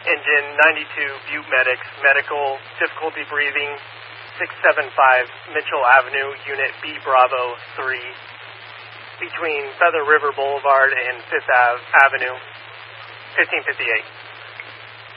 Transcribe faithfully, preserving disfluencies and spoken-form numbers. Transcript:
Engine ninety-two, Butte Medics, medical, difficulty breathing, six seven five Mitchell Avenue, Unit B Bravo three, between Feather River Boulevard and Fifth Avenue, fifteen fifty-eight.